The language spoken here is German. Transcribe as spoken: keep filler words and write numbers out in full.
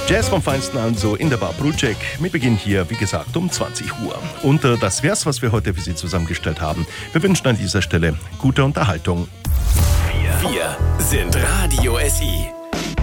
Jazz vom Feinsten also in der Bar Brutschek. Mit Beginn hier, wie gesagt, um zwanzig Uhr. Und äh, das wär's, was wir heute für Sie zusammengestellt haben. Wir wünschen an dieser Stelle gute Unterhaltung. Wir sind Radio S I.